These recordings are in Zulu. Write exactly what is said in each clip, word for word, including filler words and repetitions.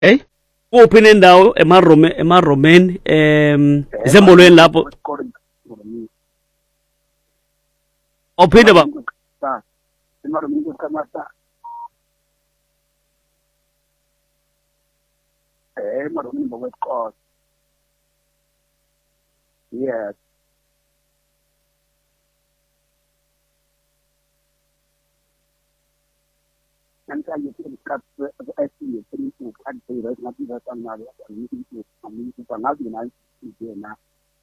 hey kuphi nendawo emarome emaromeni em isembolweni lapho ophinde ba emaromeni kukamasa eh emaromeni bokwetqoza yes nanti ayethikat esiye ukuthi kanti right ngathi basanalo ukuthi amini bangazi na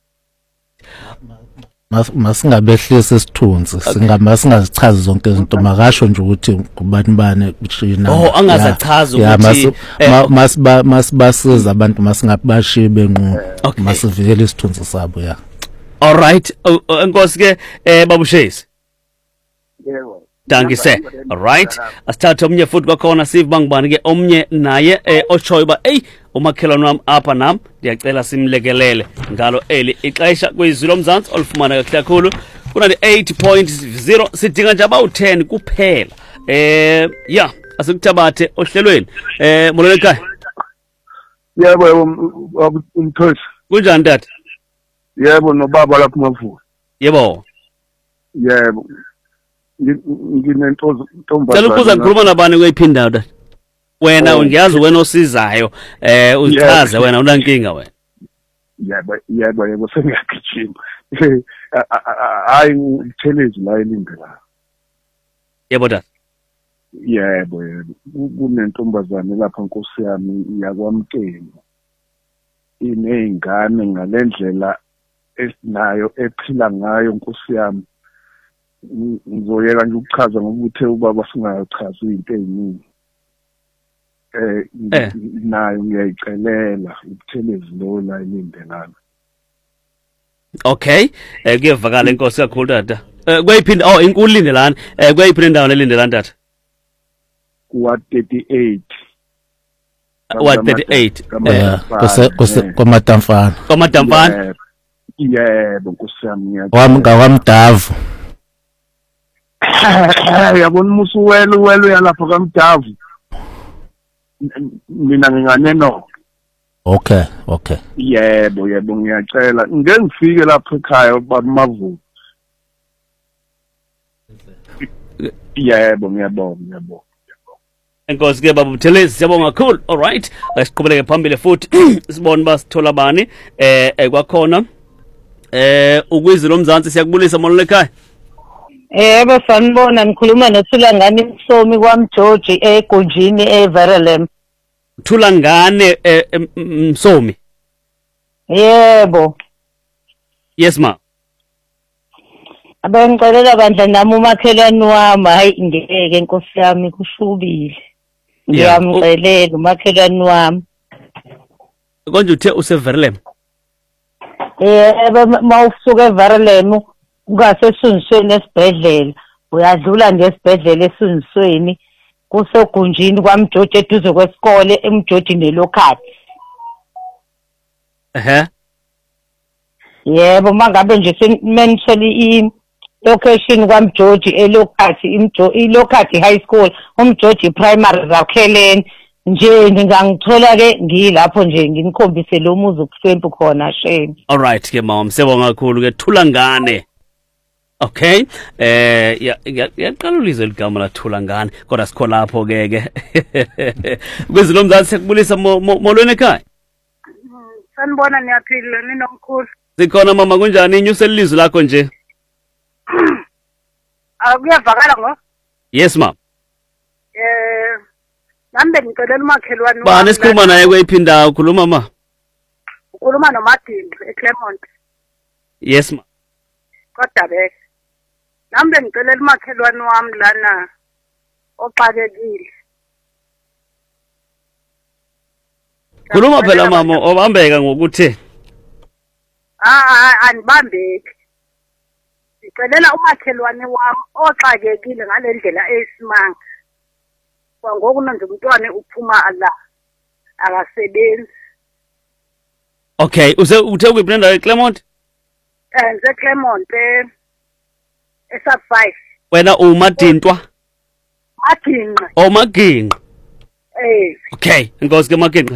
mas masingabehlisa isithunzi singama singazichazi zonke izinto makasho nje ukuthi kubani bani kushina oh angazachaza ukuthi mas masibasiza abantu masingabashiye benqo masivikele isithunzi sabo ya all right enkosi ke eh babushezi yebo Danke se. All right. Asithathe omnye futhi kwakhona sive bangibani ke omnye naye eh ochoyo ba ey umakhelwane wami apha nam ndiyacela simlekelele ngalo eli ixesha kwizilo mzansi olufumana kakhulu kuna eight point zero sidinga nje aba u-ten kuphela eh ya asikuthabathe ohlelweni eh molweni ekhaya yebo umthoshi kunjani tata yebo nobaba lapha mavuka yebo yebo nginentozo ntombazana Cela ukuza ngikhuluma nabani kuyiphinda tata wena ngiyazi wena osizayo eh uzichaze wena unankinga wena yebo yebo yebo sengiyagijima hayi ngithelezi la elindela yebo tata yebo yebo kunentombazane lapha Nkosi yami iyakwamkela inezingane ngalendlela esinayo ephila ngayo Nkosi yami ngizoyeka nje ukuchaza ngoba uthe ubaba singachaza izinto eziningi eh nayo ngiyayicelela ukuthelezi lo la elindelana okay eh kuyevakala inkosi kakhulu tata eh kuyiphinda oh inkulu lindelana eh kuyiphinda indawo lelindelana tata wa thirty-eight wa thirty-eight eh kuse kuse kwamatamfana kwamatamfana yebo Nkosi yami wami ngawamdavu yabona umusu welo welo yalapha kaMdavu mina nginganeno okay okay yebo yebo ngiyacela ngeke ngifike lapha ekhaya bamavu yebo ngiyabonga ngiyabonga enkosi ke baba Buthelezi siyabonga kakhulu all right asiqhubeleke phambili futhi sibone basithola bani eh kwakhona eh ukwizilo mzansi siyakubulisa molweni ekhaya Yebo sanibona nikhuluma noThulangane Msomi kwaMjoji eGunjini eVerelem. Thulangane Msomi. Yebo. Yes ma. Abengicela bandla nami umakhelwane wami hayi ngeke Nkosi yami kushubile. Ngiyamcelela umakhelwane wami. Konje uthe useVerelem? Yebo mawusuka eVerelem ungasesunisweni esibhedlela uyadlula ngesibhedlela esunisweni kusegunjini kwaMjoji eduze kwesikole eMjoji nelokhati ehe yebo mangabe nje mention i location kwaMjoji elokhati imjo ilokhati high school uMjoji primary zakheleni nje ngingangithola ke ngilapho nje nginikhombise lo muzi ukusempu khona sheni all right ke mama siyabonga kakhulu ke Thulangane. Okay eh yaqala ulizwe ligama la Thulangane kodwa sikho lapho ke ke kwizilo mzansi sekubulisa molweni ekhaya sanibona niyaphila ninomkhulu sikhona mama kunjani inyuse ilizwe lakho nje akuyavakala ngo yes ma eh nambe ngicelela umakhelwane bani sikhuluma naye kweyiphinda ukhuluma ma ukhuluma noMadini eClermont yes ma kodwa beke nambe ngicelela umakhelwane wami lana oxakekile khuluma phela mama obambeka ngokuthi ah anibambeki ngicelela umakhelwane wami oxakekile ngalendlela eyisimanga kwangoku nje umntwana uphuma ala akasebenzi okay use uthe ukuyibrinda eClermont eh nze Clermont eh esa five wena uMadintwa Maginqa oh Maginqa Eh. Okay, inkosi ke Makenqa.